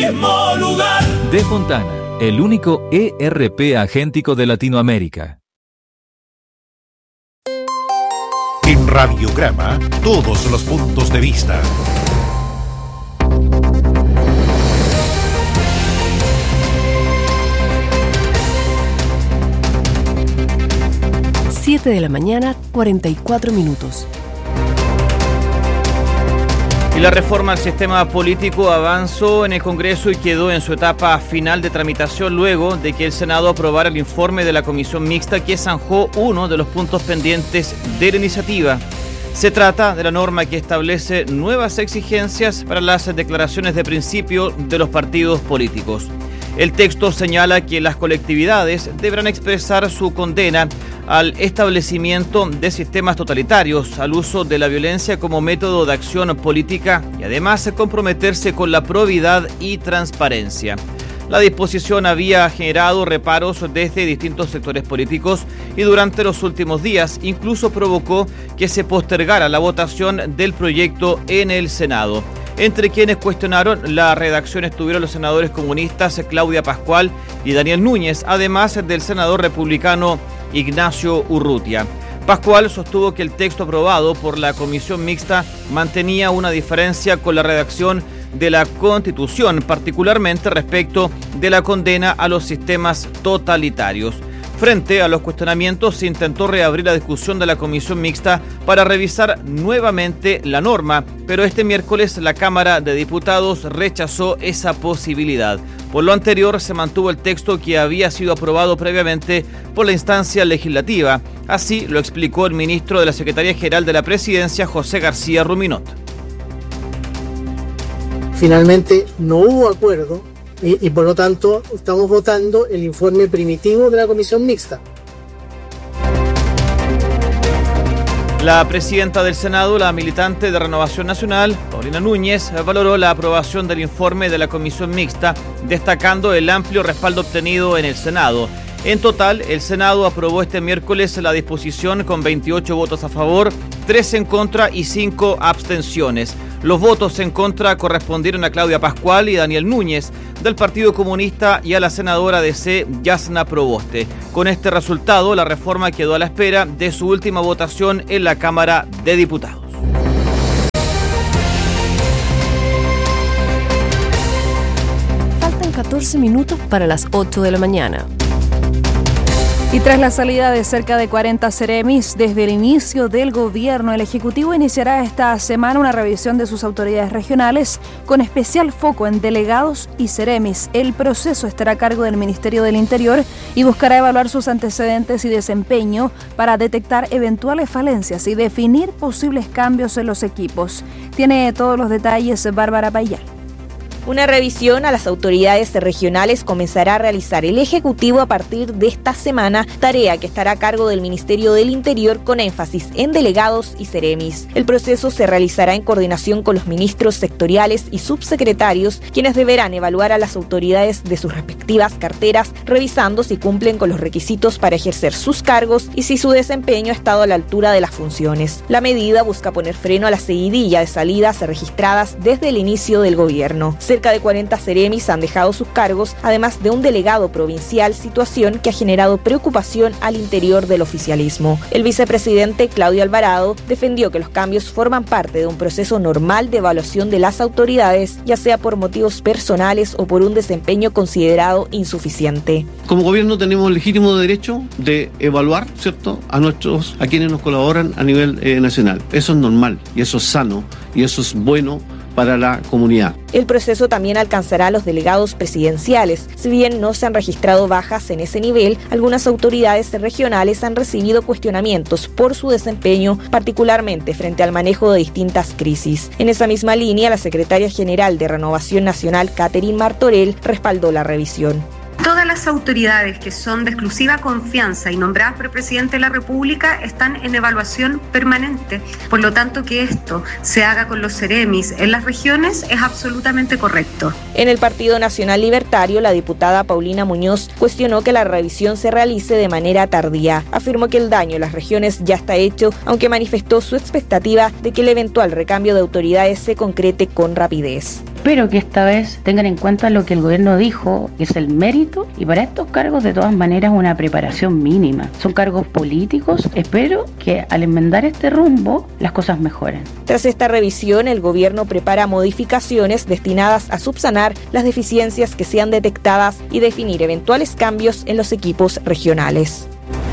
mismo lugar. De Fontana, el único ERP agéntico de Latinoamérica. En Radiograma, todos los puntos de vista. Siete de la mañana, 44 minutos. Y la reforma al sistema político avanzó en el Congreso y quedó en su etapa final de tramitación luego de que el Senado aprobara el informe de la Comisión Mixta que zanjó uno de los puntos pendientes de la iniciativa. Se trata de la norma que establece nuevas exigencias para las declaraciones de principio de los partidos políticos. El texto señala que las colectividades deberán expresar su condena al establecimiento de sistemas totalitarios, al uso de la violencia como método de acción política y además comprometerse con la probidad y transparencia. La disposición había generado reparos desde distintos sectores políticos y durante los últimos días incluso provocó que se postergara la votación del proyecto en el Senado. Entre quienes cuestionaron la redacción estuvieron los senadores comunistas Claudia Pascual y Daniel Núñez, además del senador republicano Ignacio Urrutia. Pascual sostuvo que el texto aprobado por la Comisión Mixta mantenía una diferencia con la redacción de la Constitución, particularmente respecto de la condena a los sistemas totalitarios. Frente a los cuestionamientos, se intentó reabrir la discusión de la Comisión Mixta para revisar nuevamente la norma, pero este miércoles la Cámara de Diputados rechazó esa posibilidad. Por lo anterior, se mantuvo el texto que había sido aprobado previamente por la instancia legislativa. Así lo explicó el ministro de la Secretaría General de la Presidencia, José García Ruminot. Finalmente no hubo acuerdo y por lo tanto estamos votando el informe primitivo de la Comisión Mixta. La presidenta del Senado, la militante de Renovación Nacional, Paulina Núñez, valoró la aprobación del informe de la Comisión Mixta, destacando el amplio respaldo obtenido en el Senado. En total, el Senado aprobó este miércoles la disposición con 28 votos a favor, 3 en contra y 5 abstenciones. Los votos en contra correspondieron a Claudia Pascual y Daniel Núñez, del Partido Comunista, y a la senadora DC, Yasna Proboste. Con este resultado, la reforma quedó a la espera de su última votación en la Cámara de Diputados. Faltan 14 minutos para las 8 de la mañana. Y tras la salida de cerca de 40 seremis desde el inicio del gobierno, el Ejecutivo iniciará esta semana una revisión de sus autoridades regionales con especial foco en delegados y seremis. El proceso estará a cargo del Ministerio del Interior y buscará evaluar sus antecedentes y desempeño para detectar eventuales falencias y definir posibles cambios en los equipos. Tiene todos los detalles Bárbara Payal. Una revisión a las autoridades regionales comenzará a realizar el Ejecutivo a partir de esta semana, tarea que estará a cargo del Ministerio del Interior con énfasis en delegados y seremis. El proceso se realizará en coordinación con los ministros sectoriales y subsecretarios, quienes deberán evaluar a las autoridades de sus respectivas carteras, revisando si cumplen con los requisitos para ejercer sus cargos y si su desempeño ha estado a la altura de las funciones. La medida busca poner freno a la seguidilla de salidas registradas desde el inicio del gobierno. Cerca de 40 seremis han dejado sus cargos, además de un delegado provincial, situación que ha generado preocupación al interior del oficialismo. El vicepresidente Claudio Alvarado defendió que los cambios forman parte de un proceso normal de evaluación de las autoridades, ya sea por motivos personales o por un desempeño considerado insuficiente. Como gobierno tenemos legítimo derecho de evaluar, ¿cierto?, a quienes nos colaboran a nivel nacional. Eso es normal y eso es sano y eso es bueno para la comunidad. El proceso también alcanzará a los delegados presidenciales. Si bien no se han registrado bajas en ese nivel, algunas autoridades regionales han recibido cuestionamientos por su desempeño, particularmente frente al manejo de distintas crisis. En esa misma línea, la secretaria general de Renovación Nacional, Catherine Martorell, respaldó la revisión. Todas las autoridades que son de exclusiva confianza y nombradas por el presidente de la República están en evaluación permanente. Por lo tanto, que esto se haga con los seremis en las regiones es absolutamente correcto. En el Partido Nacional Libertario, la diputada Paulina Muñoz cuestionó que la revisión se realice de manera tardía. Afirmó que el daño en las regiones ya está hecho, aunque manifestó su expectativa de que el eventual recambio de autoridades se concrete con rapidez. espero que esta vez tengan en cuenta lo que el gobierno dijo, que es el mérito, y para estos cargos de todas maneras una preparación mínima. Son cargos políticos, espero que al enmendar este rumbo las cosas mejoren. Tras esta revisión, el gobierno prepara modificaciones destinadas a subsanar las deficiencias que sean detectadas y definir eventuales cambios en los equipos regionales.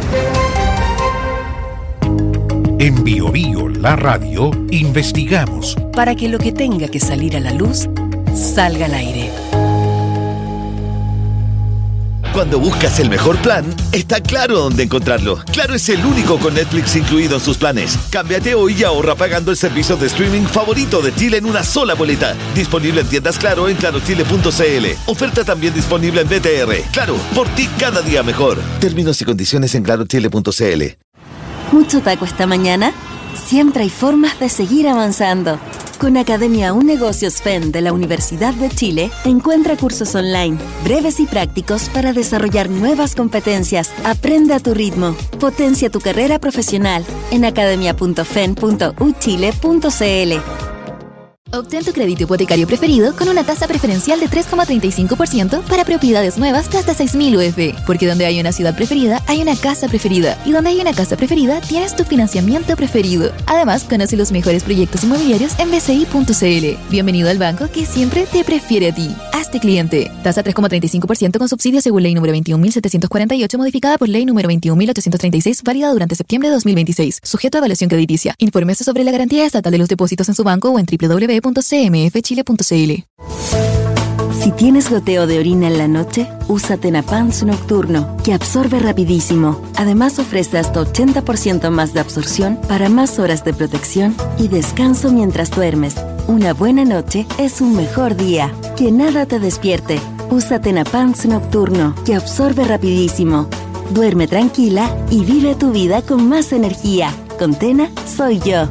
En Bio Bio, la radio, investigamos para que lo que tenga que salir a la luz, salga al aire. Cuando buscas el mejor plan, está Claro dónde encontrarlo. Claro es el único con Netflix incluido en sus planes. Cámbiate hoy y ahorra pagando el servicio de streaming favorito de Chile en una sola boleta. Disponible en tiendas Claro en clarochile.cl. Oferta también disponible en BTR. Claro, por ti cada día mejor. Términos y condiciones en clarochile.cl. ¿Mucho taco esta mañana? Siempre hay formas de seguir avanzando. Con Academia Un Negocios FEN de la Universidad de Chile, encuentra cursos online, breves y prácticos para desarrollar nuevas competencias. Aprende a tu ritmo. Potencia tu carrera profesional en academia.fen.uchile.cl. Obtén tu crédito hipotecario preferido con una tasa preferencial de 3,35% para propiedades nuevas de hasta 6.000 UF. Porque donde hay una ciudad preferida, hay una casa preferida. Y donde hay una casa preferida, tienes tu financiamiento preferido. Además, conoce los mejores proyectos inmobiliarios en bci.cl. Bienvenido al banco que siempre te prefiere a ti. Hazte cliente. Tasa 3,35% con subsidio según ley número 21.748, modificada por ley número 21.836, válida durante septiembre de 2026. Sujeto a evaluación crediticia. Infórmese sobre la garantía estatal de los depósitos en su banco o en www.cmfchile.cl. Si tienes goteo de orina en la noche, usa Tenapans Nocturno, que absorbe rapidísimo. Además ofrece hasta 80% más de absorción para más horas de protección y descanso mientras duermes. Una buena noche es un mejor día. Que nada te despierte. Usa Tenapans Nocturno, que absorbe rapidísimo. Duerme tranquila y vive tu vida con más energía. Con Tena, soy yo.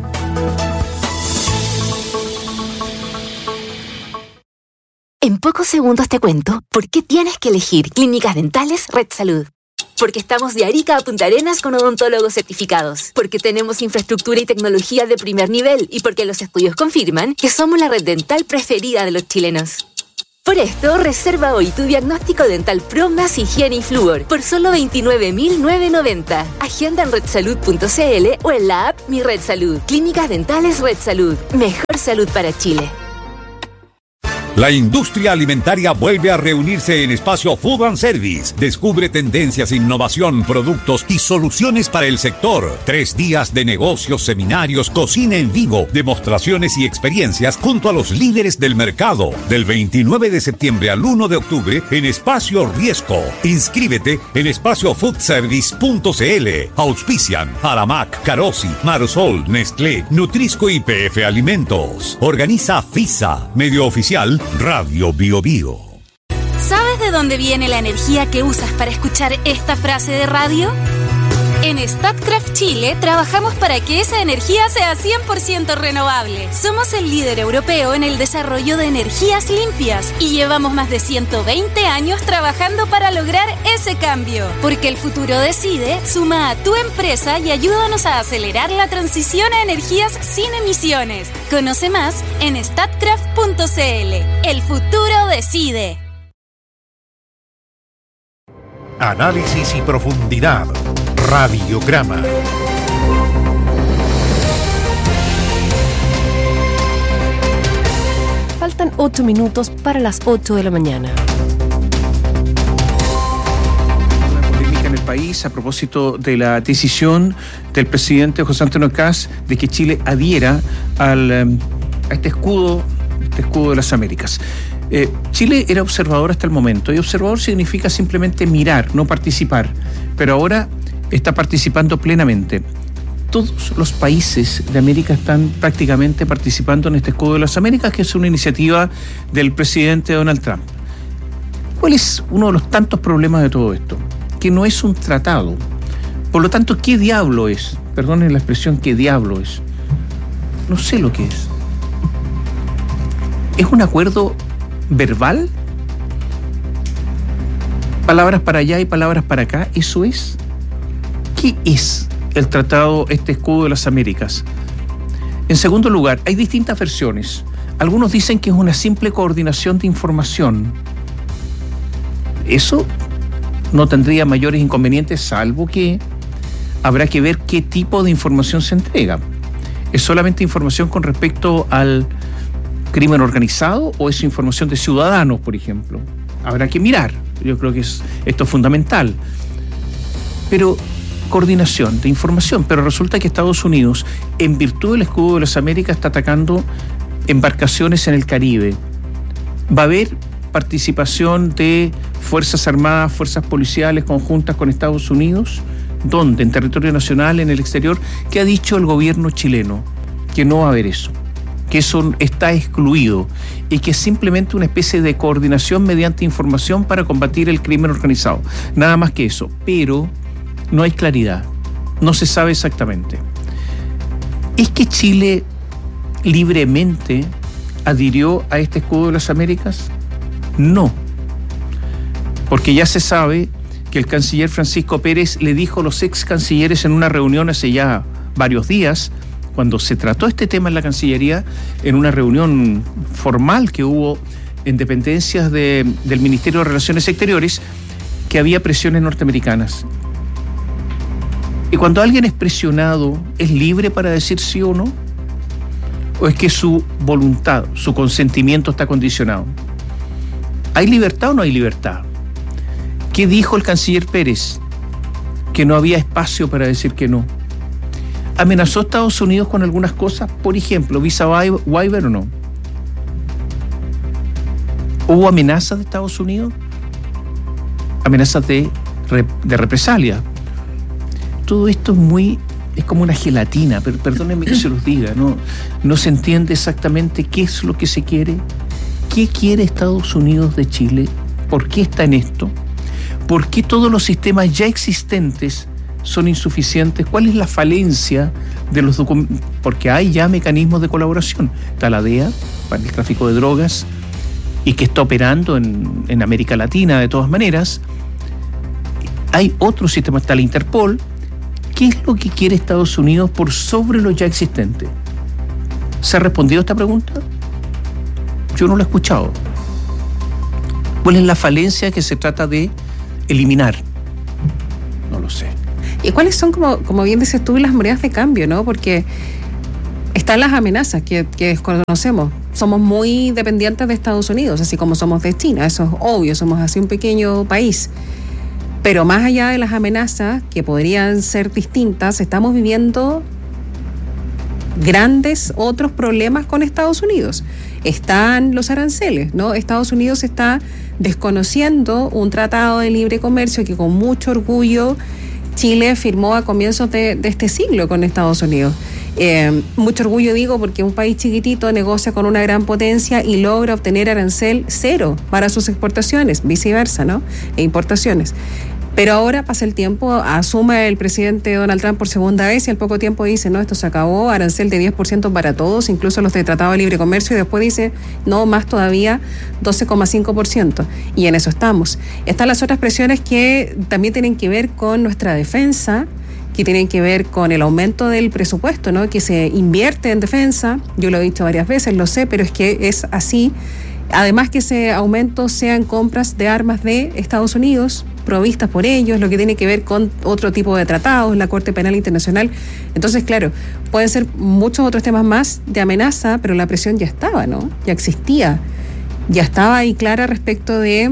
En pocos segundos te cuento por qué tienes que elegir Clínicas Dentales Red Salud. Porque estamos de Arica a Punta Arenas con odontólogos certificados. Porque tenemos infraestructura y tecnología de primer nivel. Y porque los estudios confirman que somos la red dental preferida de los chilenos. Por esto, reserva hoy tu diagnóstico dental Pro más higiene y flúor por solo 29.990. Agenda en redsalud.cl o en la app Mi Red Salud. Clínicas Dentales Red Salud. Mejor salud para Chile. La industria alimentaria vuelve a reunirse en Espacio Food and Service. Descubre tendencias, innovación, productos y soluciones para el sector. 3 días de negocios, seminarios, cocina en vivo, demostraciones y experiencias junto a los líderes del mercado. Del 29 de septiembre al 1 de octubre en Espacio Riesco. Inscríbete en espaciofoodservice.cl. Auspician Aramac, Carosi, Marsol, Nestlé, Nutrisco y PF Alimentos. Organiza FISA, medio oficial Radio Bio Bio. ¿Sabes de dónde viene la energía que usas para escuchar esta frase de radio? En Statkraft Chile trabajamos para que esa energía sea 100% renovable. Somos el líder europeo en el desarrollo de energías limpias y llevamos más de 120 años trabajando para lograr ese cambio. Porque el futuro decide, suma a tu empresa y ayúdanos a acelerar la transición a energías sin emisiones. Conoce más en statkraft.cl. El futuro decide. Análisis y profundidad. Radiograma. Faltan 8 minutos para las 8 de la mañana. Una polémica en el país a propósito de la decisión del presidente José Antonio Kast de que Chile adhiera a este escudo de las Américas. Chile era observador hasta el momento, y observador significa simplemente mirar, no participar, pero ahora está participando plenamente. Todos los países de América están prácticamente participando en este escudo de las Américas, que es una iniciativa del presidente Donald Trump. ¿Cuál es uno de los tantos problemas de todo esto? Que no es un tratado. Por lo tanto, ¿qué diablo es? Perdonen la expresión, ¿qué diablo es? No sé lo que es. ¿Es un acuerdo verbal? Palabras para allá y palabras para acá, ¿eso es? ¿Qué es el tratado, este escudo de las Américas? En segundo lugar, hay distintas versiones. Algunos dicen que es una simple coordinación de información. Eso no tendría mayores inconvenientes, salvo que habrá que ver qué tipo de información se entrega. ¿Es solamente información con respecto al crimen organizado o es información de ciudadanos, por ejemplo? Habrá que mirar. Yo creo que esto es fundamental. Pero coordinación de información. Pero resulta que Estados Unidos, en virtud del escudo de las Américas, está atacando embarcaciones en el Caribe. Va a haber participación de Fuerzas Armadas, fuerzas policiales conjuntas con Estados Unidos. ¿Dónde? En territorio nacional, en el exterior. ¿Qué ha dicho el gobierno chileno? Que no va a haber eso, que eso está excluido y que es simplemente una especie de coordinación mediante información para combatir el crimen organizado. Nada más que eso, pero no hay claridad, no se sabe exactamente. ¿Es que Chile libremente adhirió a este escudo de las Américas? No, porque ya se sabe que el canciller Francisco Pérez le dijo a los ex cancilleres en una reunión hace ya varios días, cuando se trató este tema en la Cancillería, en una reunión formal que hubo en dependencias del Ministerio de Relaciones Exteriores, que había presiones norteamericanas. Y cuando alguien es presionado, ¿es libre para decir sí o no? ¿O es que su voluntad, su consentimiento está condicionado? ¿Hay libertad o no hay libertad? ¿Qué dijo el canciller Pérez? Que no había espacio para decir que no. ¿Amenazó a Estados Unidos con algunas cosas? Por ejemplo, visa waiver o no. ¿Hubo amenazas de Estados Unidos? Amenazas de represalia. Todo esto es como una gelatina, pero perdónenme que se los diga, no se entiende exactamente qué es lo que se quiere. ¿Qué quiere Estados Unidos de Chile? ¿Por qué está en esto? ¿Por qué todos los sistemas ya existentes son insuficientes? ¿Cuál es la falencia de los documentos? Porque hay ya mecanismos de colaboración. Está la DEA para el tráfico de drogas y que está operando en América Latina de todas maneras. Hay otros sistemas, está la Interpol. ¿Qué es lo que quiere Estados Unidos por sobre lo ya existente? ¿Se ha respondido a esta pregunta? Yo no lo he escuchado. ¿Cuál es la falencia que se trata de eliminar? No lo sé. ¿Y cuáles son, como bien dices tú, las monedas de cambio, no? Porque están las amenazas que desconocemos. Somos muy dependientes de Estados Unidos, así como somos de China. Eso es obvio, somos así un pequeño país. Pero más allá de las amenazas, que podrían ser distintas, estamos viviendo grandes otros problemas con Estados Unidos. Están los aranceles, ¿no? Estados Unidos está desconociendo un tratado de libre comercio que con mucho orgullo Chile firmó a comienzos de este siglo con Estados Unidos. Mucho orgullo digo porque un país chiquitito negocia con una gran potencia y logra obtener arancel cero para sus exportaciones, viceversa, ¿no? E importaciones. Pero ahora pasa el tiempo, asume el presidente Donald Trump por segunda vez y al poco tiempo dice, no, esto se acabó, arancel de 10% para todos, incluso los de Tratado de Libre Comercio, y después dice, no, más todavía, 12,5%. Y en eso estamos. Están las otras presiones que también tienen que ver con nuestra defensa, que tienen que ver con el aumento del presupuesto, ¿no? Que se invierte en defensa, yo lo he dicho varias veces, lo sé, pero es que es así. Además que ese aumento sean compras de armas de Estados Unidos, provistas por ellos, lo que tiene que ver con otro tipo de tratados, la Corte Penal Internacional. Entonces, claro, pueden ser muchos otros temas más de amenaza, pero la presión ya estaba, ¿no? Ya existía, ya estaba ahí clara respecto de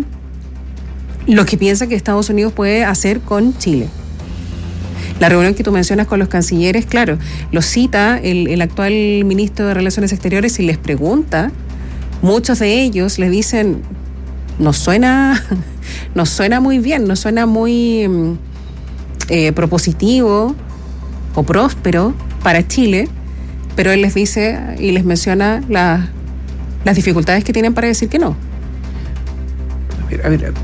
lo que piensa que Estados Unidos puede hacer con Chile. La reunión que tú mencionas con los cancilleres, claro, lo cita el actual ministro de Relaciones Exteriores y les pregunta. Muchos de ellos le dicen, nos suena muy bien, nos suena muy propositivo o próspero para Chile, pero él les dice y les menciona las dificultades que tienen para decir que no. A ver,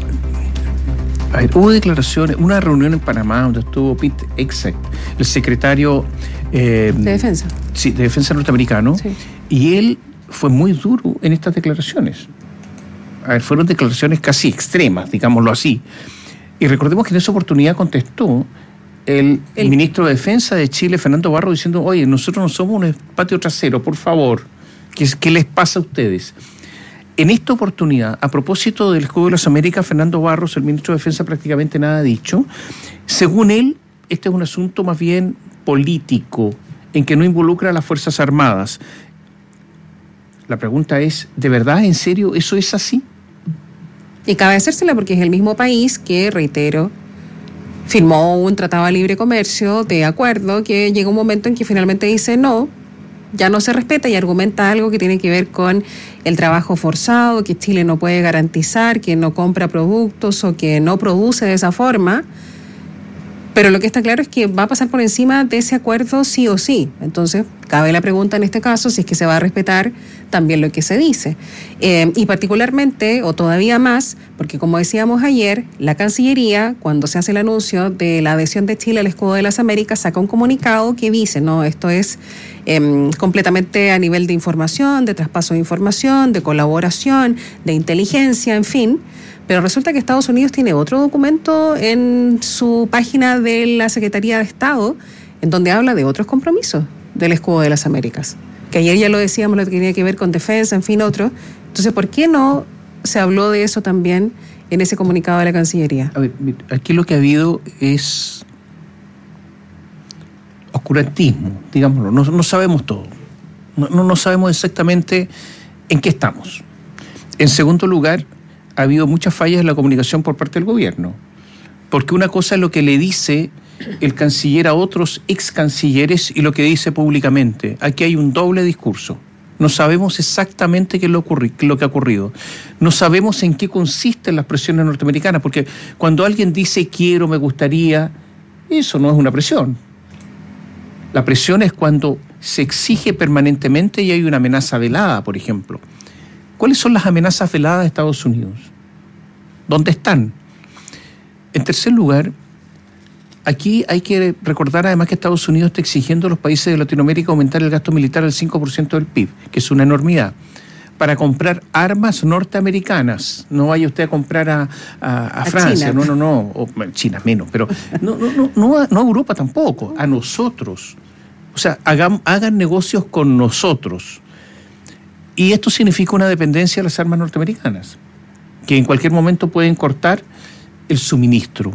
hubo declaraciones, una reunión en Panamá donde estuvo Pete Hegseth, el secretario de Defensa. Sí, de Defensa norteamericano, sí. Y él fue muy duro en estas declaraciones. A ver, fueron declaraciones casi extremas, digámoslo así. Y recordemos que en esa oportunidad contestó el ministro de Defensa de Chile, Fernando Barro, diciendo, oye, nosotros no somos un patio trasero, por favor, ¿Qué les pasa a ustedes? En esta oportunidad, a propósito del escudo de las Américas, Fernando Barros, el ministro de Defensa, prácticamente nada ha dicho. Según él, este es un asunto más bien político, en que no involucra a las Fuerzas Armadas. La pregunta es, ¿de verdad, en serio, eso es así? Y cabe hacérsela porque es el mismo país que, reitero, firmó un tratado de libre comercio de acuerdo que llega un momento en que finalmente dice no, ya no se respeta y argumenta algo que tiene que ver con el trabajo forzado, que Chile no puede garantizar, que no compra productos o que no produce de esa forma. Pero lo que está claro es que va a pasar por encima de ese acuerdo sí o sí. Entonces, cabe la pregunta en este caso si es que se va a respetar también lo que se dice. Y particularmente, o todavía más, porque como decíamos ayer, la Cancillería, cuando se hace el anuncio de la adhesión de Chile al Escudo de las Américas, saca un comunicado que dice, no, esto es completamente a nivel de información, de traspaso de información, de colaboración, de inteligencia, en fin. Pero resulta que Estados Unidos tiene otro documento en su página de la Secretaría de Estado, en donde habla de otros compromisos del Escudo de las Américas. Que ayer ya lo decíamos, lo que tenía que ver con defensa, en fin, otro. Entonces, ¿por qué no se habló de eso también en ese comunicado de la Cancillería? A ver, aquí lo que ha habido es oscurantismo, digámoslo. No sabemos todo. No sabemos exactamente en qué estamos. En segundo lugar, ha habido muchas fallas en la comunicación por parte del gobierno. Porque una cosa es lo que le dice el canciller a otros ex cancilleres y lo que dice públicamente. Aquí hay un doble discurso. No sabemos exactamente qué es lo que ha ocurrido. No sabemos en qué consisten las presiones norteamericanas, porque cuando alguien dice quiero, me gustaría, eso no es una presión. La presión es cuando se exige permanentemente y hay una amenaza velada, por ejemplo. ¿Cuáles son las amenazas veladas de Estados Unidos? ¿Dónde están? En tercer lugar, aquí hay que recordar además que Estados Unidos está exigiendo a los países de Latinoamérica aumentar el gasto militar al 5% del PIB, que es una enormidad, para comprar armas norteamericanas. No vaya usted a comprar a Francia, China. No, o China menos, pero no a Europa tampoco, a nosotros. O sea, hagan negocios con nosotros. Y esto significa una dependencia de las armas norteamericanas, que en cualquier momento pueden cortar el suministro.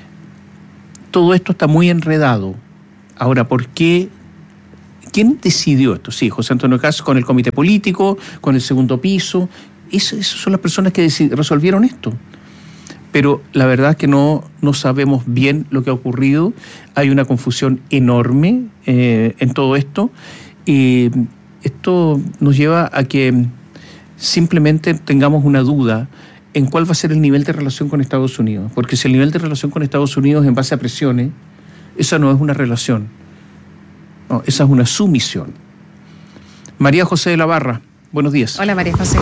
Todo esto está muy enredado. Ahora, ¿por qué? ¿Quién decidió esto? Sí, José Antonio Kast con el comité político, con el segundo piso. Esas son las personas que resolvieron esto. Pero la verdad es que no sabemos bien lo que ha ocurrido. Hay una confusión enorme en todo esto. Y esto nos lleva a que simplemente tengamos una duda en cuál va a ser el nivel de relación con Estados Unidos. Porque si el nivel de relación con Estados Unidos en base a presiones, esa no es una relación. No, esa es una sumisión. María José de la Barra, buenos días. Hola María José.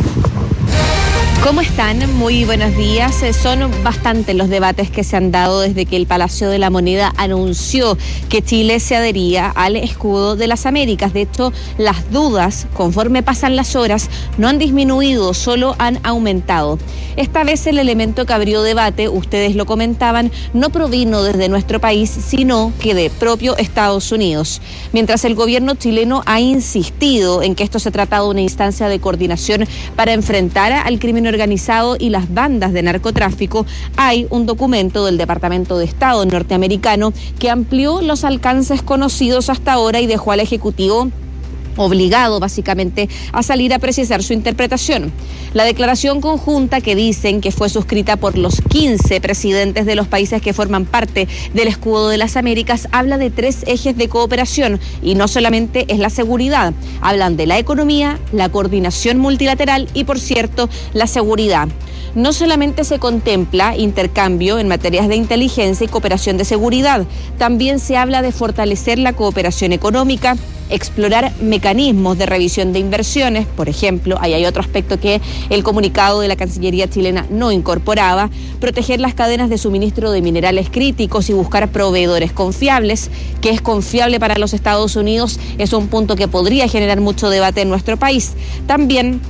¿Cómo están? Muy buenos días. Son bastantes los debates que se han dado desde que el Palacio de la Moneda anunció que Chile se adhería al Escudo de las Américas. De hecho, las dudas, conforme pasan las horas, no han disminuido, solo han aumentado. Esta vez el elemento que abrió debate, ustedes lo comentaban, no provino desde nuestro país, sino que de propio Estados Unidos. Mientras el gobierno chileno ha insistido en que esto se trata de una instancia de coordinación para enfrentar al crimen organizado y las bandas de narcotráfico, hay un documento del Departamento de Estado norteamericano que amplió los alcances conocidos hasta ahora y dejó al Ejecutivo obligado básicamente a salir a precisar su interpretación. La declaración conjunta, que dicen que fue suscrita por los 15 presidentes de los países que forman parte del Escudo de las Américas, habla de 3 ejes de cooperación y no solamente es la seguridad. Hablan de la economía, la coordinación multilateral y, por cierto, la seguridad. No solamente se contempla intercambio en materias de inteligencia y cooperación de seguridad, también se habla de fortalecer la cooperación económica, explorar mecanismos de revisión de inversiones, por ejemplo, ahí hay otro aspecto que el comunicado de la Cancillería chilena no incorporaba, proteger las cadenas de suministro de minerales críticos y buscar proveedores confiables. ¿Qué es confiable para los Estados Unidos? Es un punto que podría generar mucho debate en nuestro país. También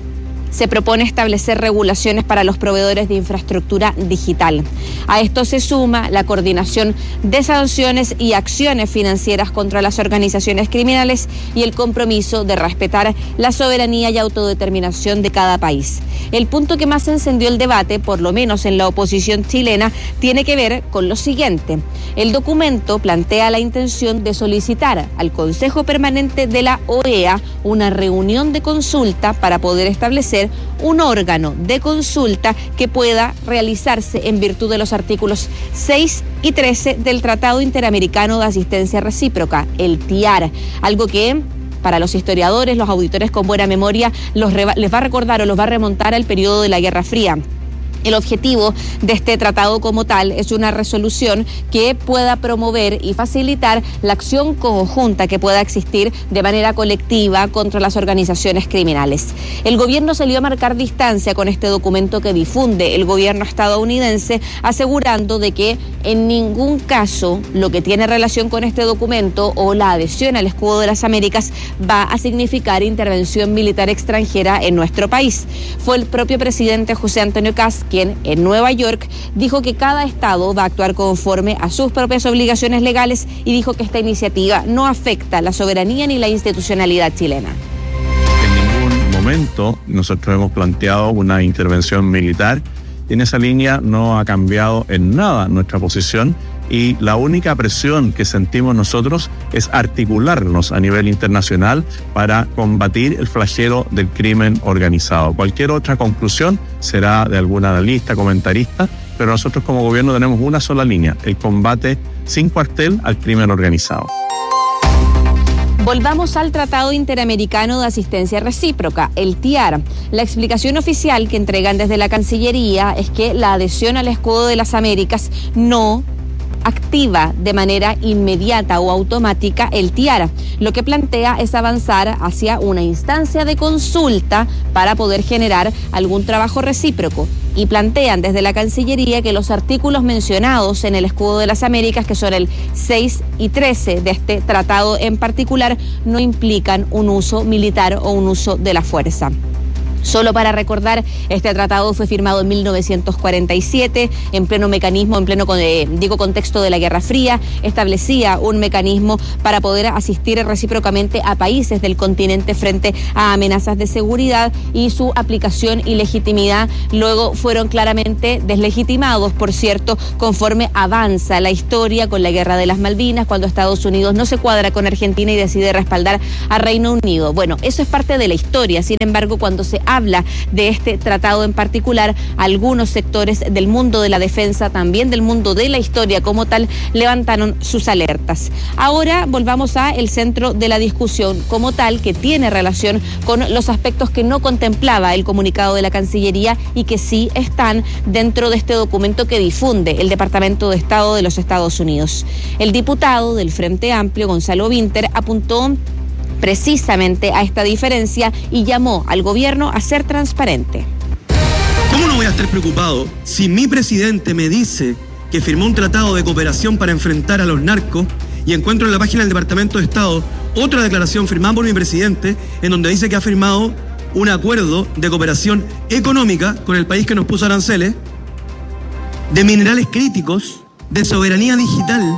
se propone establecer regulaciones para los proveedores de infraestructura digital. A esto se suma la coordinación de sanciones y acciones financieras contra las organizaciones criminales y el compromiso de respetar la soberanía y autodeterminación de cada país. El punto que más encendió el debate, por lo menos en la oposición chilena, tiene que ver con lo siguiente. El documento plantea la intención de solicitar al Consejo Permanente de la OEA una reunión de consulta para poder establecer un órgano de consulta que pueda realizarse en virtud de los artículos 6 y 13 del Tratado Interamericano de Asistencia Recíproca, el TIAR, algo que para los historiadores, los auditores con buena memoria, les va a recordar o los va a remontar al periodo de la Guerra Fría. El objetivo de este tratado como tal es una resolución que pueda promover y facilitar la acción conjunta que pueda existir de manera colectiva contra las organizaciones criminales. El gobierno salió a marcar distancia con este documento que difunde el gobierno estadounidense, asegurando de que en ningún caso lo que tiene relación con este documento o la adhesión al Escudo de las Américas va a significar intervención militar extranjera en nuestro país. Fue el propio presidente José Antonio Kast quien en Nueva York dijo que cada estado va a actuar conforme a sus propias obligaciones legales y dijo que esta iniciativa no afecta la soberanía ni la institucionalidad chilena. En ningún momento nosotros hemos planteado una intervención militar. En esa línea no ha cambiado en nada nuestra posición y la única presión que sentimos nosotros es articularnos a nivel internacional para combatir el flagelo del crimen organizado. Cualquier otra conclusión será de algún analista, comentarista, pero nosotros como gobierno tenemos una sola línea, el combate sin cuartel al crimen organizado. Volvamos al Tratado Interamericano de Asistencia Recíproca, el TIAR. La explicación oficial que entregan desde la Cancillería es que la adhesión al Escudo de las Américas no activa de manera inmediata o automática el TIAR. Lo que plantea es avanzar hacia una instancia de consulta para poder generar algún trabajo recíproco. Y plantean desde la Cancillería que los artículos mencionados en el Escudo de las Américas, que son el 6 y 13 de este tratado en particular, no implican un uso militar o un uso de la fuerza. Solo para recordar, este tratado fue firmado en 1947, en pleno contexto de la Guerra Fría. Establecía un mecanismo para poder asistir recíprocamente a países del continente frente a amenazas de seguridad, y su aplicación y legitimidad luego fueron claramente deslegitimados, por cierto, conforme avanza la historia con la Guerra de las Malvinas, cuando Estados Unidos no se cuadra con Argentina y decide respaldar a Reino Unido. Bueno, eso es parte de la historia. Sin embargo, cuando se habla de este tratado en particular, algunos sectores del mundo de la defensa, también del mundo de la historia como tal, levantaron sus alertas. Ahora volvamos a el centro de la discusión como tal, que tiene relación con los aspectos que no contemplaba el comunicado de la Cancillería y que sí están dentro de este documento que difunde el Departamento de Estado de los Estados Unidos. El diputado del Frente Amplio, Gonzalo Winter, apuntó precisamente a esta diferencia y llamó al gobierno a ser transparente. ¿Cómo no voy a estar preocupado si mi presidente me dice que firmó un tratado de cooperación para enfrentar a los narcos y encuentro en la página del Departamento de Estado otra declaración firmada por mi presidente en donde dice que ha firmado un acuerdo de cooperación económica con el país que nos puso aranceles, de minerales críticos, de soberanía digital?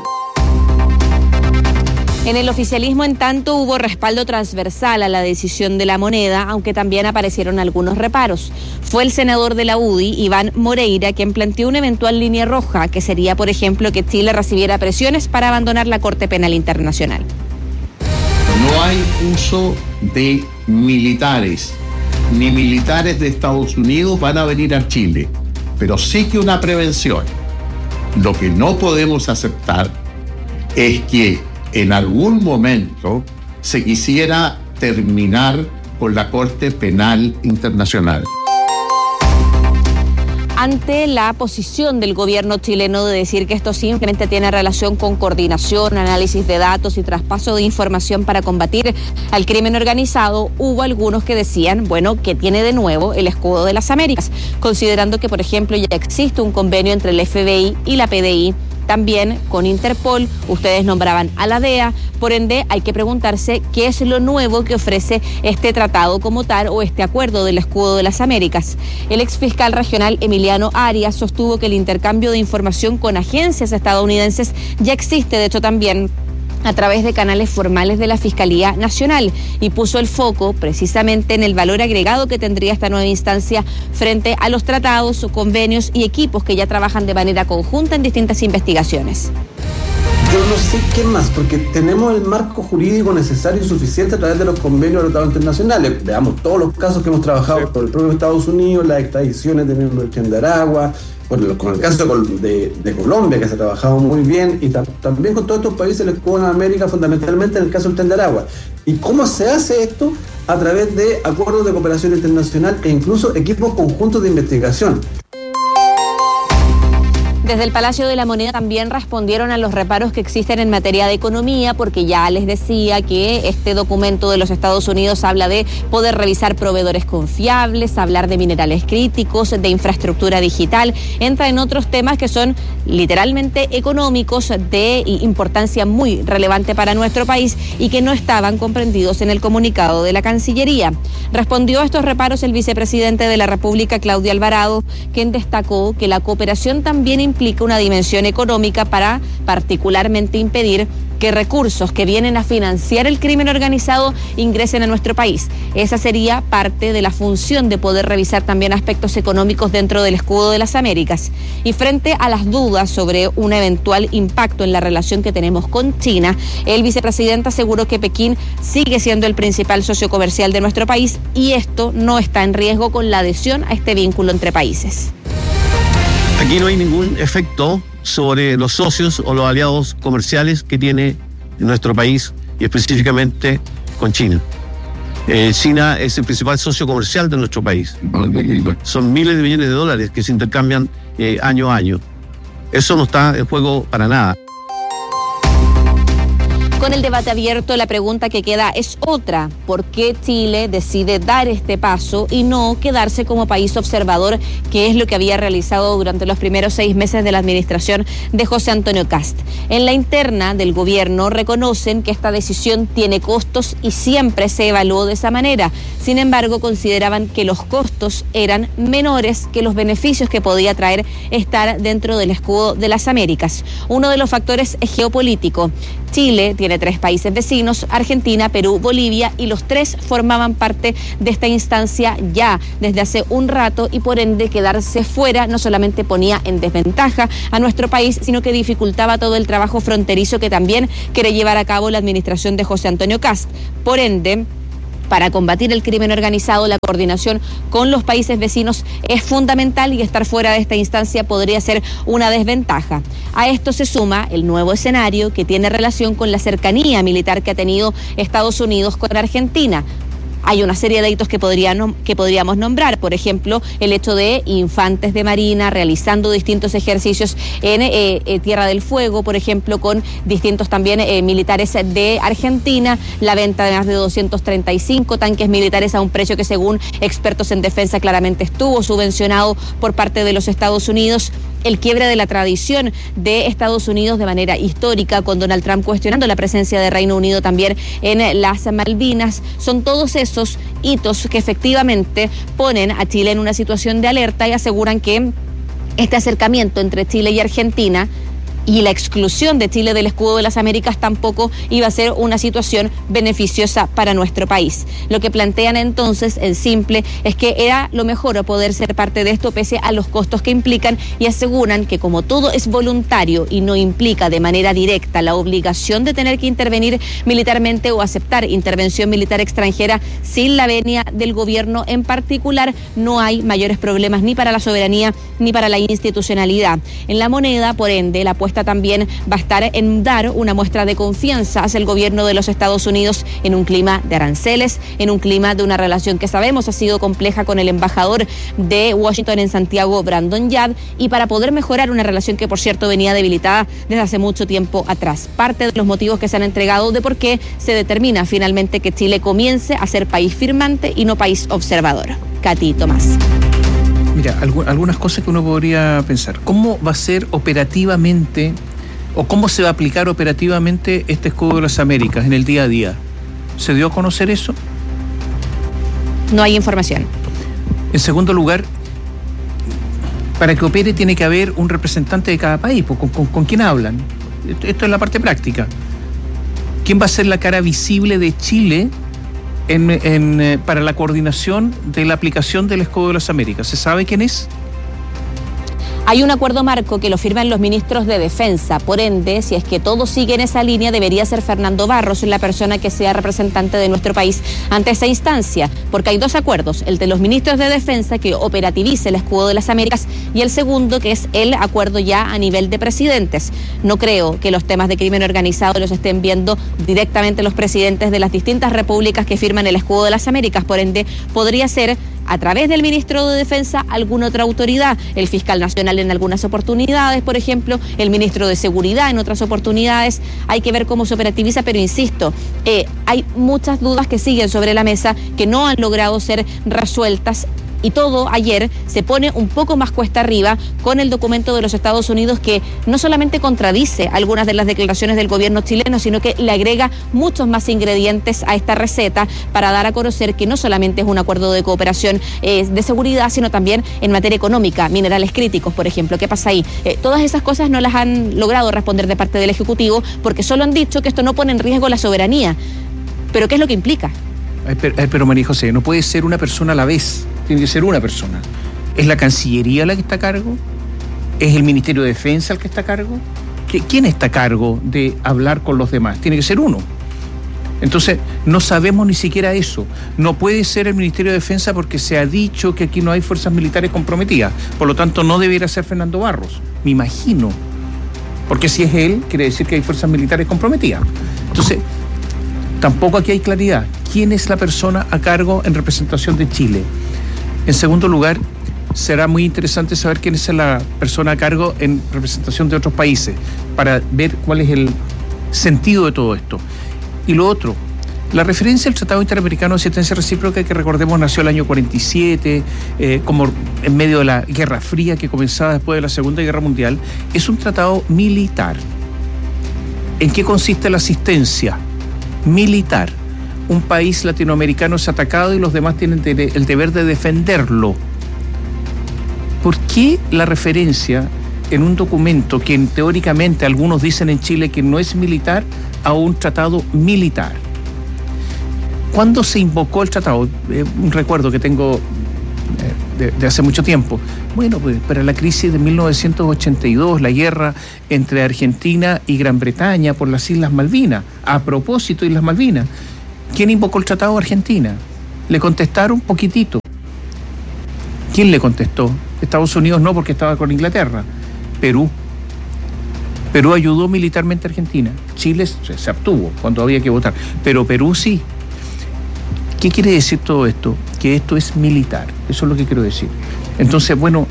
En el oficialismo, en tanto, hubo respaldo transversal a la decisión de la moneda, aunque también aparecieron algunos reparos. Fue el senador de la UDI, Iván Moreira, quien planteó una eventual línea roja, que sería, por ejemplo, que Chile recibiera presiones para abandonar la Corte Penal Internacional. No hay uso de militares, ni militares de Estados Unidos van a venir a Chile, pero sí que una prevención. Lo que no podemos aceptar es que en algún momento se quisiera terminar con la Corte Penal Internacional. Ante la posición del gobierno chileno de decir que esto simplemente tiene relación con coordinación, análisis de datos y traspaso de información para combatir al crimen organizado, hubo algunos que decían, bueno, que tiene de nuevo el Escudo de las Américas, considerando que, por ejemplo, ya existe un convenio entre el FBI y la PDI, también con Interpol, ustedes nombraban a la DEA, por ende hay que preguntarse qué es lo nuevo que ofrece este tratado como tal o este acuerdo del Escudo de las Américas. El exfiscal regional Emiliano Arias sostuvo que el intercambio de información con agencias estadounidenses ya existe, de hecho también a través de canales formales de la Fiscalía Nacional, y puso el foco precisamente en el valor agregado que tendría esta nueva instancia frente a los tratados, convenios y equipos que ya trabajan de manera conjunta en distintas investigaciones. Yo no sé qué más, porque tenemos el marco jurídico necesario y suficiente a través de los convenios de los tratados internacionales. Veamos todos los casos que hemos trabajado por el propio Estados Unidos, las extradiciones de miembros del Chandaragua, con el caso de Colombia, que se ha trabajado muy bien, y también con todos estos países del Escudo de América, fundamentalmente en el caso del Tren de Aragua. ¿Y cómo se hace esto? A través de acuerdos de cooperación internacional e incluso equipos conjuntos de investigación. Desde el Palacio de la Moneda también respondieron a los reparos que existen en materia de economía, porque ya les decía que este documento de los Estados Unidos habla de poder revisar proveedores confiables, hablar de minerales críticos, de infraestructura digital, entra en otros temas que son literalmente económicos de importancia muy relevante para nuestro país y que no estaban comprendidos en el comunicado de la Cancillería. Respondió a estos reparos el vicepresidente de la República, Claudio Alvarado, quien destacó que la cooperación también implica una dimensión económica para particularmente impedir que recursos que vienen a financiar el crimen organizado ingresen a nuestro país. Esa sería parte de la función de poder revisar también aspectos económicos dentro del Escudo de las Américas. Y frente a las dudas sobre un eventual impacto en la relación que tenemos con China, el vicepresidente aseguró que Pekín sigue siendo el principal socio comercial de nuestro país y esto no está en riesgo con la adhesión a este vínculo entre países. Aquí no hay ningún efecto sobre los socios o los aliados comerciales que tiene nuestro país y específicamente con China. China es el principal socio comercial de nuestro país. Son miles de millones de dólares que se intercambian año a año. Eso no está en juego para nada. Con el debate abierto, la pregunta que queda es otra. ¿Por qué Chile decide dar este paso y no quedarse como país observador, que es lo que había realizado durante los primeros 6 meses de la administración de José Antonio Kast? En la interna del gobierno reconocen que esta decisión tiene costos y siempre se evaluó de esa manera. Sin embargo, consideraban que los costos eran menores que los beneficios que podía traer estar dentro del Escudo de las Américas. Uno de los factores es geopolítico. Chile tiene 3 países vecinos, Argentina, Perú, Bolivia, y los 3 formaban parte de esta instancia ya desde hace un rato, y por ende quedarse fuera no solamente ponía en desventaja a nuestro país, sino que dificultaba todo el trabajo fronterizo que también quiere llevar a cabo la administración de José Antonio Kast. Por ende, para combatir el crimen organizado, la coordinación con los países vecinos es fundamental y estar fuera de esta instancia podría ser una desventaja. A esto se suma el nuevo escenario que tiene relación con la cercanía militar que ha tenido Estados Unidos con Argentina. Hay una serie de hitos que podríamos nombrar, por ejemplo, el hecho de infantes de Marina realizando distintos ejercicios en Tierra del Fuego, por ejemplo, con distintos también militares de Argentina, la venta de más de 235 tanques militares a un precio que, según expertos en defensa, claramente estuvo subvencionado por parte de los Estados Unidos. El quiebre de la tradición de Estados Unidos de manera histórica, con Donald Trump cuestionando la presencia de Reino Unido también en las Malvinas, son todos esos hitos que efectivamente ponen a Chile en una situación de alerta y aseguran que este acercamiento entre Chile y Argentina y la exclusión de Chile del Escudo de las Américas tampoco iba a ser una situación beneficiosa para nuestro país. Lo que plantean entonces, en simple, es que era lo mejor poder ser parte de esto pese a los costos que implican, y aseguran que como todo es voluntario y no implica de manera directa la obligación de tener que intervenir militarmente o aceptar intervención militar extranjera sin la venia del gobierno en particular, no hay mayores problemas ni para la soberanía ni para la institucionalidad. En la moneda, por ende, la apuesta también va a estar en dar una muestra de confianza hacia el gobierno de los Estados Unidos en un clima de aranceles, en un clima de una relación que sabemos ha sido compleja con el embajador de Washington en Santiago, Brandon Yard, y para poder mejorar una relación que, por cierto, venía debilitada desde hace mucho tiempo atrás. Parte de los motivos que se han entregado de por qué se determina finalmente que Chile comience a ser país firmante y no país observador. Katy, Tomás. Mira, algunas cosas que uno podría pensar. ¿Cómo va a ser operativamente ¿O cómo se va a aplicar operativamente este escudo de las Américas en el día a día? ¿Se dio a conocer eso? No hay información. En segundo lugar, para que opere tiene que haber un representante de cada país. ¿Con quién hablan? Esto es la parte práctica. ¿Quién va a ser la cara visible de Chile para la coordinación de la aplicación del escudo de las Américas? ¿Se sabe quién es? Hay un acuerdo marco que lo firman los ministros de Defensa. Por ende, si es que todo sigue en esa línea, debería ser Fernando Barros la persona que sea representante de nuestro país ante esa instancia. Porque hay dos acuerdos, el de los ministros de Defensa que operativice el escudo de las Américas y el segundo que es el acuerdo ya a nivel de presidentes. No creo que los temas de crimen organizado los estén viendo directamente los presidentes de las distintas repúblicas que firman el escudo de las Américas. Por ende, podría ser a través del ministro de Defensa alguna otra autoridad, el fiscal nacional en algunas oportunidades, por ejemplo, el ministro de Seguridad en otras oportunidades. Hay que ver cómo se operativiza, pero insisto, hay muchas dudas que siguen sobre la mesa que no han logrado ser resueltas. Y todo ayer se pone un poco más cuesta arriba con el documento de los Estados Unidos que no solamente contradice algunas de las declaraciones del gobierno chileno, sino que le agrega muchos más ingredientes a esta receta para dar a conocer que no solamente es un acuerdo de cooperación de seguridad, sino también en materia económica, minerales críticos, por ejemplo. ¿Qué pasa ahí? Todas esas cosas no las han logrado responder de parte del Ejecutivo porque solo han dicho que esto no pone en riesgo la soberanía. ¿Pero qué es lo que implica? Pero María José, no puede ser una persona a la vez, tiene que ser una persona. ¿Es la Cancillería la que está a cargo? ¿Es el Ministerio de Defensa el que está a cargo? ¿Quién está a cargo de hablar con los demás? Tiene que ser uno. Entonces, no sabemos ni siquiera eso. No puede ser el Ministerio de Defensa porque se ha dicho que aquí no hay fuerzas militares comprometidas. Por lo tanto, no debiera ser Fernando Barros, me imagino. Porque si es él, quiere decir que hay fuerzas militares comprometidas. Entonces, tampoco aquí hay claridad. ¿Quién es la persona a cargo en representación de Chile? En segundo lugar, será muy interesante saber quién es la persona a cargo en representación de otros países para ver cuál es el sentido de todo esto. Y lo otro, la referencia al Tratado Interamericano de Asistencia Recíproca, que recordemos nació el año 47, como en medio de la Guerra Fría que comenzaba después de la Segunda Guerra Mundial, es un tratado militar. ¿En qué consiste la asistencia militar? Un país latinoamericano es atacado y los demás tienen el deber de defenderlo. ¿Por qué la referencia en un documento que teóricamente algunos dicen en Chile que no es militar a un tratado militar? ¿Cuándo se invocó el tratado? Un recuerdo que tengo de hace mucho tiempo. Bueno, pues para la crisis de 1982, la guerra entre Argentina y Gran Bretaña por las Islas Malvinas. A propósito, Islas Malvinas. ¿Quién invocó el tratado? Argentina. Le contestaron poquitito. ¿Quién le contestó? Estados Unidos no, porque estaba con Inglaterra. Perú. Perú ayudó militarmente a Argentina. Chile se abstuvo cuando había que votar. Pero Perú sí. ¿Qué quiere decir todo esto? Que esto es militar. Eso es lo que quiero decir. Entonces, bueno,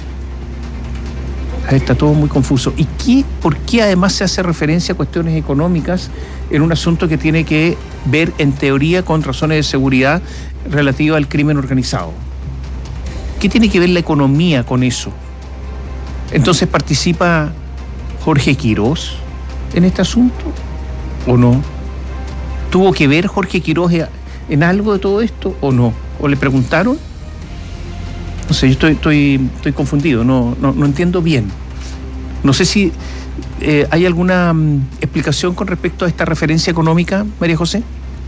está todo muy confuso. ¿Y por qué además se hace referencia a cuestiones económicas en un asunto que tiene que ver, en teoría, con razones de seguridad relativa al crimen organizado? ¿Qué tiene que ver la economía con eso? Entonces, ¿participa Jorge Quirós en este asunto o no? ¿Tuvo que ver Jorge Quirós en algo de todo esto o no? ¿O le preguntaron? No sé, yo estoy confundido, no entiendo bien. No sé si hay alguna explicación con respecto a esta referencia económica, María José.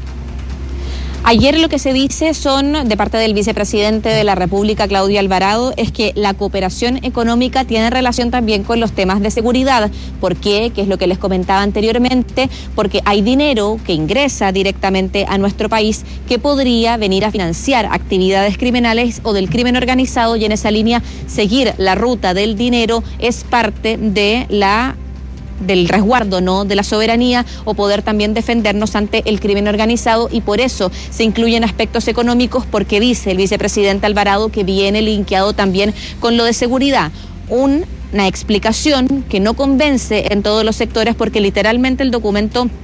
Ayer lo que se dice de parte del vicepresidente de la República, Claudio Alvarado, es que la cooperación económica tiene relación también con los temas de seguridad. ¿Por qué? Que es lo que les comentaba anteriormente, porque hay dinero que ingresa directamente a nuestro país que podría venir a financiar actividades criminales o del crimen organizado, y en esa línea seguir la ruta del dinero es parte de del resguardo, ¿no?, de la soberanía, o poder también defendernos ante el crimen organizado, y por eso se incluyen aspectos económicos, porque dice el vicepresidente Alvarado que viene linkeado también con lo de seguridad. Una explicación que no convence en todos los sectores, porque literalmente el documento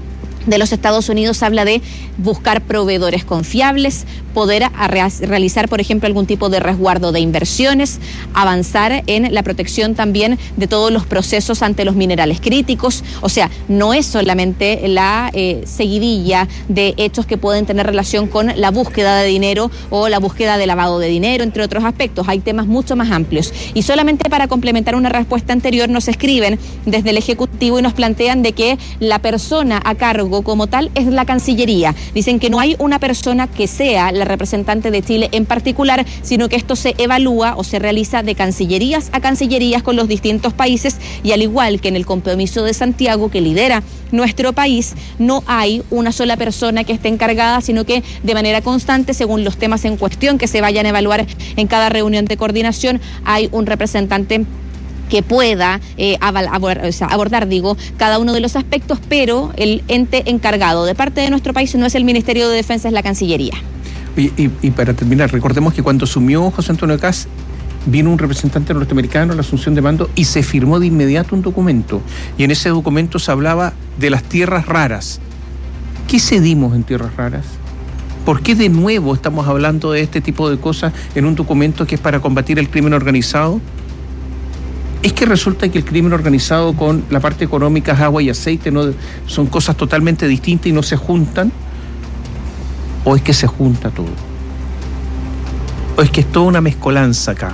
de los Estados Unidos habla de buscar proveedores confiables, poder realizar, por ejemplo, algún tipo de resguardo de inversiones, avanzar en la protección también de todos los procesos ante los minerales críticos. O sea, no es solamente la seguidilla de hechos que pueden tener relación con la búsqueda de dinero o la búsqueda de lavado de dinero, entre otros aspectos. Hay temas mucho más amplios. Y solamente para complementar una respuesta anterior, nos escriben desde el Ejecutivo y nos plantean de que la persona a cargo como tal es la Cancillería. Dicen que no hay una persona que sea la representante de Chile en particular, sino que esto se evalúa o se realiza de cancillerías a cancillerías con los distintos países, y al igual que en el compromiso de Santiago que lidera nuestro país, no hay una sola persona que esté encargada, sino que de manera constante, según los temas en cuestión que se vayan a evaluar en cada reunión de coordinación, hay un representante que pueda abordar cada uno de los aspectos, pero el ente encargado de parte de nuestro país no es el Ministerio de Defensa, es la Cancillería. Y para terminar, recordemos que cuando asumió José Antonio Kast, vino un representante norteamericano a la asunción de mando y se firmó de inmediato un documento. Y en ese documento se hablaba de las tierras raras. ¿Qué cedimos en tierras raras? ¿Por qué de nuevo estamos hablando de este tipo de cosas en un documento que es para combatir el crimen organizado? Es que resulta que el crimen organizado con la parte económica es agua y aceite, ¿no? Son cosas totalmente distintas y no se juntan. ¿O es que se junta todo? ¿O es que es toda una mezcolanza acá?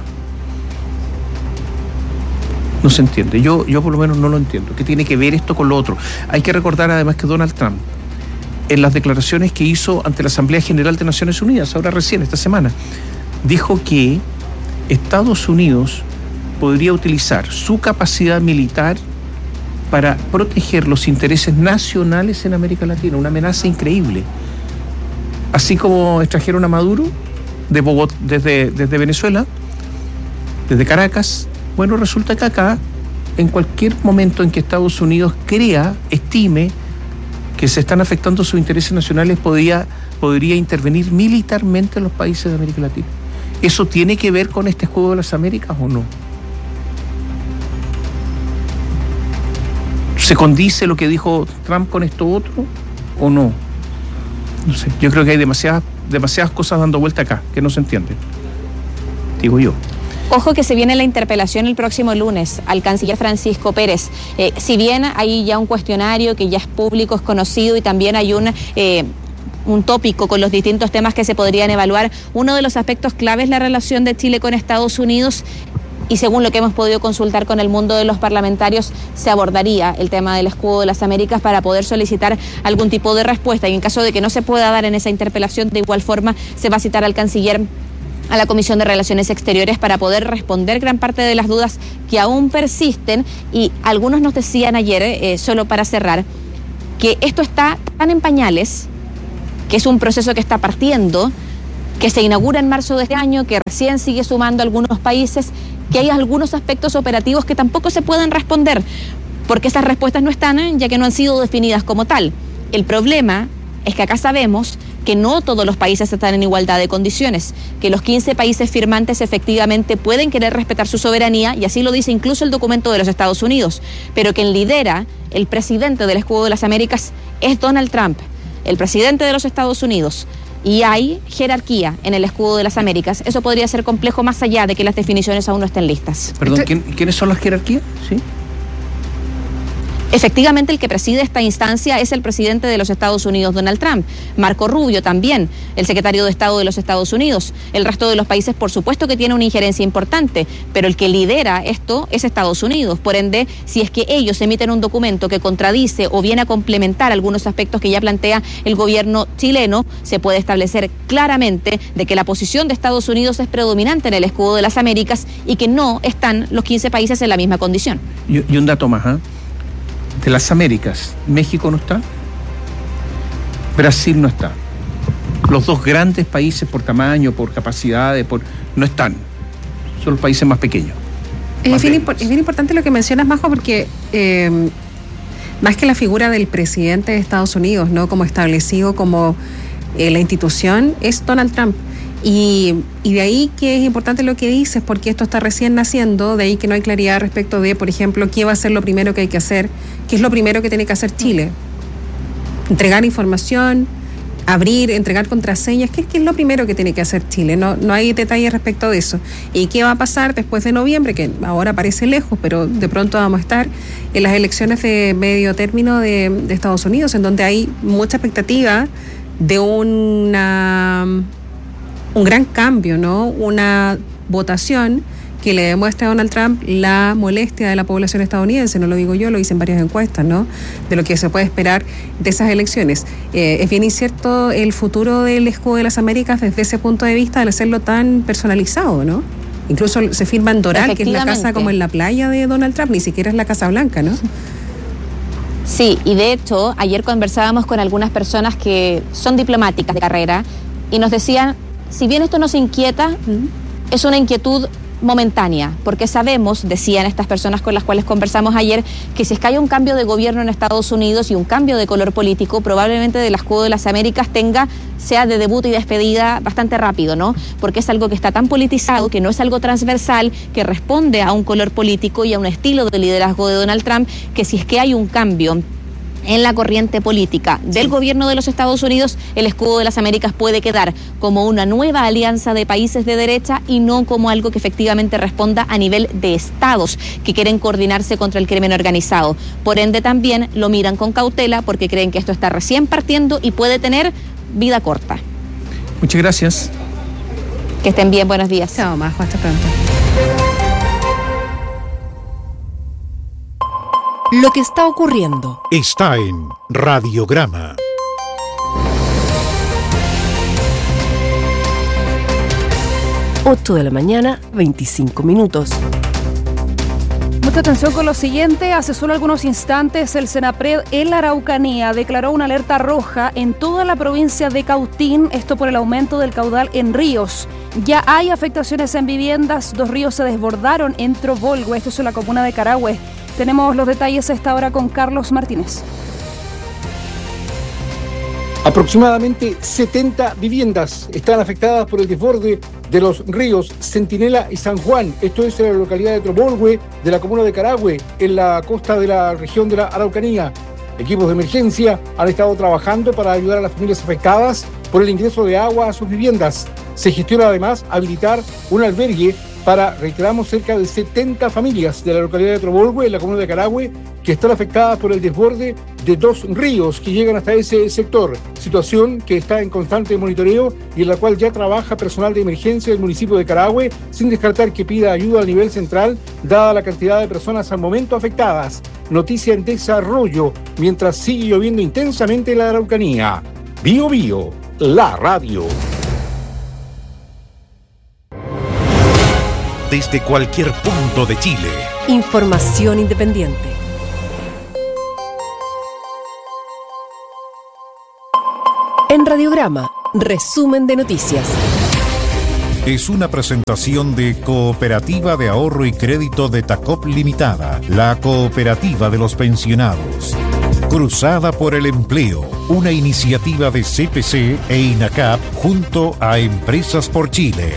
No se entiende. Yo por lo menos no lo entiendo. ¿Qué tiene que ver esto con lo otro? Hay que recordar además que Donald Trump, en las declaraciones que hizo ante la Asamblea General de Naciones Unidas, ahora recién, esta semana, dijo que Estados Unidos podría utilizar su capacidad militar para proteger los intereses nacionales en América Latina, una amenaza increíble. Así como extrajeron a Maduro de Bogotá, desde Venezuela, desde Caracas, bueno, resulta que acá, en cualquier momento en que Estados Unidos estime que se están afectando sus intereses nacionales, podría intervenir militarmente en los países de América Latina. ¿Eso tiene que ver con este escudo de las Américas o no? ¿Se condice lo que dijo Trump con esto otro o no? No sé, yo creo que hay demasiadas cosas dando vuelta acá que no se entienden, digo yo. Ojo que se viene la interpelación el próximo lunes al canciller Francisco Pérez. Si bien hay ya un cuestionario que ya es público, es conocido, y también hay un tópico con los distintos temas que se podrían evaluar, uno de los aspectos claves es la relación de Chile con Estados Unidos. Y según lo que hemos podido consultar con el mundo de los parlamentarios, se abordaría el tema del escudo de las Américas para poder solicitar algún tipo de respuesta. Y en caso de que no se pueda dar en esa interpelación, de igual forma se va a citar al canciller a la Comisión de Relaciones Exteriores para poder responder gran parte de las dudas que aún persisten. Y algunos nos decían ayer, solo para cerrar, que esto está tan en pañales, que es un proceso que está partiendo, que se inaugura en marzo de este año, que recién sigue sumando algunos países, que hay algunos aspectos operativos que tampoco se pueden responder, porque esas respuestas no están, ya que no han sido definidas como tal. El problema es que acá sabemos que no todos los países están en igualdad de condiciones, que los 15 países firmantes efectivamente pueden querer respetar su soberanía, y así lo dice incluso el documento de los Estados Unidos, pero quien lidera, el presidente del escudo de las Américas, es Donald Trump, el presidente de los Estados Unidos. Y hay jerarquía en el escudo de las Américas. Eso podría ser complejo más allá de que las definiciones aún no estén listas. Perdón, ¿quiénes son las jerarquías? ¿Sí? Efectivamente, el que preside esta instancia es el presidente de los Estados Unidos, Donald Trump. Marco Rubio también, el secretario de Estado de los Estados Unidos. El resto de los países, por supuesto, que tiene una injerencia importante, pero el que lidera esto es Estados Unidos. Por ende, si es que ellos emiten un documento que contradice o viene a complementar algunos aspectos que ya plantea el gobierno chileno, se puede establecer claramente de que la posición de Estados Unidos es predominante en el escudo de las Américas y que no están los 15 países en la misma condición. Y un dato más, de las Américas, México no está, Brasil no está. Los dos grandes países por tamaño, por capacidades, no están. Son los países más pequeños. Es bien importante lo que mencionas, Majo, porque más que la figura del presidente de Estados Unidos, ¿no?, como establecido como la institución, es Donald Trump. Y de ahí que es importante lo que dices, porque esto está recién naciendo, de ahí que no hay claridad respecto de, por ejemplo, qué va a ser lo primero que hay que hacer, qué es lo primero que tiene que hacer Chile. entregar información, entregar contraseñas, que es lo primero que tiene que hacer Chile. No hay detalles respecto de eso. ¿Y qué va a pasar después de noviembre? Que ahora parece lejos, pero de pronto vamos a estar en las elecciones de medio término de Estados Unidos, en donde hay mucha expectativa de un gran cambio, ¿no? Una votación que le demuestra a Donald Trump la molestia de la población estadounidense. No lo digo yo, lo dicen varias encuestas, ¿no? De lo que se puede esperar de esas elecciones. Es bien incierto el futuro del escudo de las Américas desde ese punto de vista, al hacerlo tan personalizado, ¿no? Incluso se firma en Doral, que es la casa como en la playa de Donald Trump, ni siquiera es la Casa Blanca, ¿no? Sí, y de hecho, ayer conversábamos con algunas personas que son diplomáticas de carrera y nos decían, si bien esto nos inquieta, es una inquietud momentánea, porque sabemos, decían estas personas con las cuales conversamos ayer, que si es que hay un cambio de gobierno en Estados Unidos y un cambio de color político, probablemente del escudo de las Américas sea de debut y despedida bastante rápido, ¿no? Porque es algo que está tan politizado, que no es algo transversal, que responde a un color político y a un estilo de liderazgo de Donald Trump, que si es que hay un cambio en la corriente política del gobierno de los Estados Unidos, el escudo de las Américas puede quedar como una nueva alianza de países de derecha y no como algo que efectivamente responda a nivel de estados que quieren coordinarse contra el crimen organizado. Por ende, también lo miran con cautela porque creen que esto está recién partiendo y puede tener vida corta. Muchas gracias. Que estén bien, buenos días. Chao, Majo, hasta pronto. Lo que está ocurriendo está en Radiograma. Ocho de la mañana, 25 minutos. Mucha atención con lo siguiente. Hace solo algunos instantes el Senapred en la Araucanía declaró una alerta roja en toda la provincia de Cautín, esto por el aumento del caudal en ríos. Ya hay afectaciones en viviendas, 2 ríos se desbordaron en Trobolgüe, esto es en la comuna de Carahue. Tenemos los detalles a esta hora con Carlos Martínez. Aproximadamente 70 viviendas están afectadas por el desborde de los ríos Centinela y San Juan. Esto es en la localidad de Trobolgüe, de la comuna de Carahue, en la costa de la región de la Araucanía. Equipos de emergencia han estado trabajando para ayudar a las familias afectadas por el ingreso de agua a sus viviendas. Se gestiona además habilitar un albergue para, reiteramos, cerca de 70 familias de la localidad de Trobolgüe, en la comuna de Carahue, que están afectadas por el desborde de 2 ríos que llegan hasta ese sector. Situación que está en constante monitoreo y en la cual ya trabaja personal de emergencia del municipio de Carahue, sin descartar que pida ayuda a nivel central, dada la cantidad de personas al momento afectadas. Noticia en desarrollo, mientras sigue lloviendo intensamente en la Araucanía. Bio Bio, la radio. Desde cualquier punto de Chile. Información independiente. En Radiograma, resumen de noticias. Es una presentación de Cooperativa de Ahorro y Crédito de Tacop Limitada, la cooperativa de los pensionados. Cruzada por el Empleo, una iniciativa de CPC e INACAP junto a Empresas por Chile.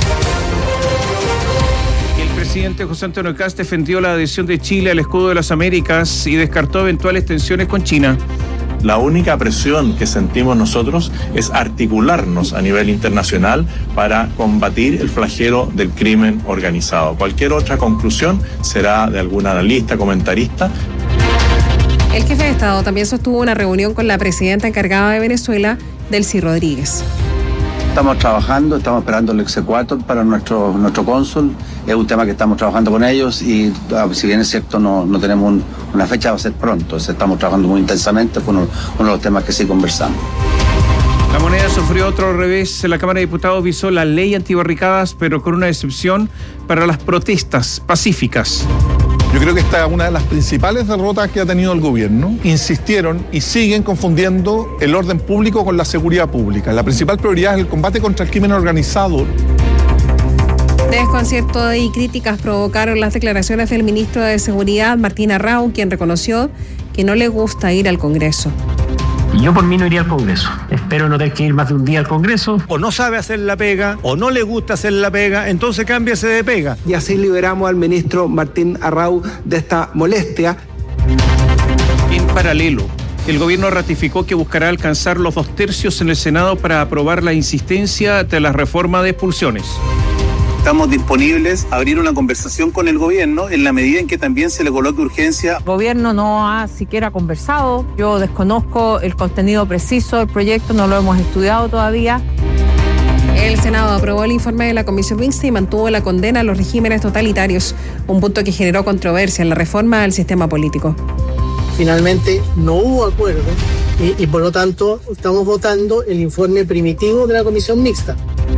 El presidente José Antonio Kast defendió la adhesión de Chile al escudo de las Américas y descartó eventuales tensiones con China. La única presión que sentimos nosotros es articularnos a nivel internacional para combatir el flagelo del crimen organizado. Cualquier otra conclusión será de algún analista, comentarista. El jefe de Estado también sostuvo una reunión con la presidenta encargada de Venezuela, Delcy Rodríguez. Estamos trabajando, estamos esperando el exequatur para nuestro cónsul. Es un tema que estamos trabajando con ellos y si bien es cierto no tenemos una fecha, va a ser pronto. Estamos trabajando muy intensamente, fue uno de los temas que sí conversamos. La moneda sufrió otro revés. La Cámara de Diputados visó la ley antibarricadas, pero con una excepción para las protestas pacíficas. Yo creo que esta es una de las principales derrotas que ha tenido el gobierno. Insistieron y siguen confundiendo el orden público con la seguridad pública. La principal prioridad es el combate contra el crimen organizado. Desconcierto y críticas provocaron las declaraciones del ministro de Seguridad, Martín Arrau, quien reconoció que no le gusta ir al Congreso. Yo por mí no iría al Congreso. Espero no tener que ir más de un día al Congreso. O no sabe hacer la pega, o no le gusta hacer la pega, entonces cámbiase de pega. Y así liberamos al ministro Martín Arrau de esta molestia. En paralelo, El gobierno ratificó que buscará alcanzar los 2/3 en el Senado para aprobar la insistencia de la reforma de expulsiones. Estamos disponibles a abrir una conversación con el gobierno en la medida en que también se le coloque urgencia. El gobierno no ha siquiera conversado, yo desconozco el contenido preciso del proyecto, no lo hemos estudiado todavía. El Senado aprobó el informe de la Comisión Mixta y mantuvo la condena a los regímenes totalitarios, un punto que generó controversia en la reforma al sistema político. Finalmente no hubo acuerdo y por lo tanto estamos votando el informe primitivo de la Comisión Mixta.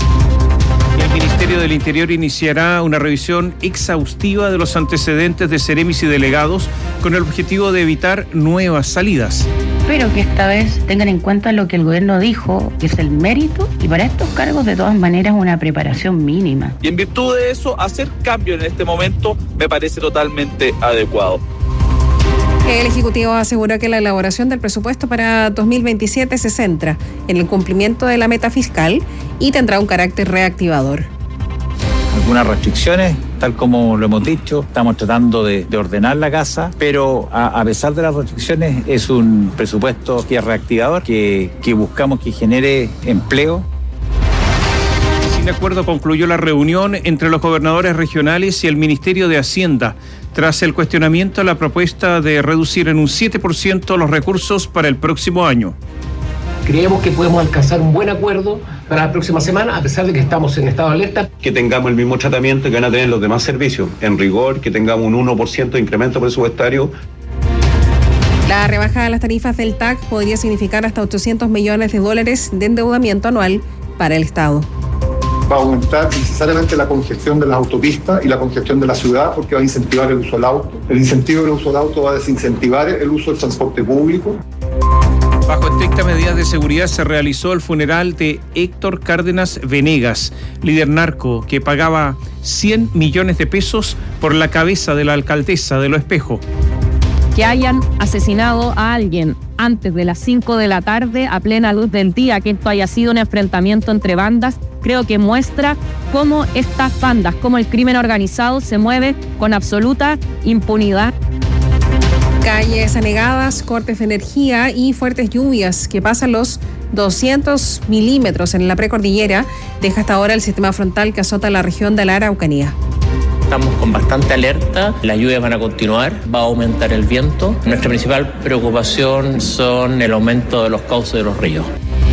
El Ministerio del Interior iniciará una revisión exhaustiva de los antecedentes de seremis y delegados con el objetivo de evitar nuevas salidas. Espero que esta vez tengan en cuenta lo que el gobierno dijo, que es el mérito, y para estos cargos de todas maneras una preparación mínima. Y en virtud de eso, hacer cambios en este momento me parece totalmente adecuado. El Ejecutivo aseguró que la elaboración del presupuesto para 2027 se centra en el cumplimiento de la meta fiscal y tendrá un carácter reactivador. Algunas restricciones, tal como lo hemos dicho, estamos tratando de ordenar la casa, pero a pesar de las restricciones es un presupuesto que es reactivador, que buscamos que genere empleo. Sin acuerdo concluyó la reunión entre los gobernadores regionales y el Ministerio de Hacienda, tras el cuestionamiento a la propuesta de reducir en un 7% los recursos para el próximo año. Creemos que podemos alcanzar un buen acuerdo para la próxima semana, a pesar de que estamos en estado de alerta. Que tengamos el mismo tratamiento que van a tener los demás servicios. En rigor, que tengamos un 1% de incremento presupuestario. La rebaja de las tarifas del TAC podría significar hasta $800 millones de endeudamiento anual para el Estado. Va a aumentar necesariamente la congestión de las autopistas y la congestión de la ciudad, porque va a incentivar el uso del auto. El incentivo del uso del auto va a desincentivar el uso del transporte público. Bajo estrictas medidas de seguridad se realizó el funeral de Héctor Cárdenas Venegas, líder narco que pagaba 100 millones de pesos por la cabeza de la alcaldesa de Lo Espejo. Que hayan asesinado a alguien antes de las 5 de la tarde a plena luz del día, que esto haya sido un enfrentamiento entre bandas, creo que muestra cómo estas bandas, cómo el crimen organizado se mueve con absoluta impunidad. Calles anegadas, cortes de energía y fuertes lluvias que pasan los 200 milímetros en la precordillera deja hasta ahora el sistema frontal que azota la región de la Araucanía. Estamos con bastante alerta, las lluvias van a continuar, va a aumentar el viento. Nuestra principal preocupación son el aumento de los cauces de los ríos.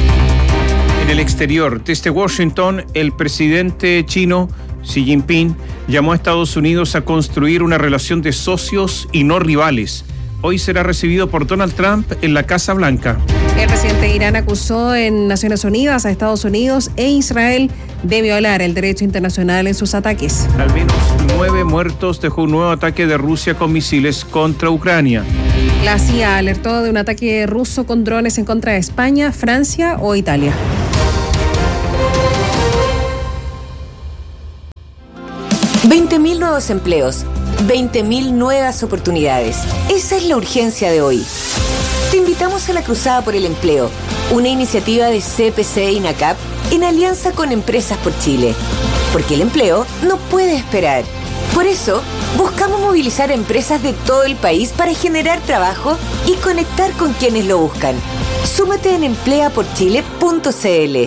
En el exterior, desde Washington, el presidente chino Xi Jinping llamó a Estados Unidos a construir una relación de socios y no rivales. Hoy será recibido por Donald Trump en la Casa Blanca. El presidente de Irán acusó en Naciones Unidas a Estados Unidos e Israel de violar el derecho internacional en sus ataques. Al menos 9 muertos dejó un nuevo ataque de Rusia con misiles contra Ucrania. La CIA alertó de un ataque ruso con drones en contra de España, Francia o Italia. $20.000 nuevos empleos, 20.000 nuevas oportunidades. Esa es la urgencia de hoy. Te invitamos a la Cruzada por el Empleo, una iniciativa de CPC e INACAP en alianza con Empresas por Chile. Porque el empleo no puede esperar. Por eso, buscamos movilizar a empresas de todo el país para generar trabajo y conectar con quienes lo buscan. Súmate en empleaporchile.cl.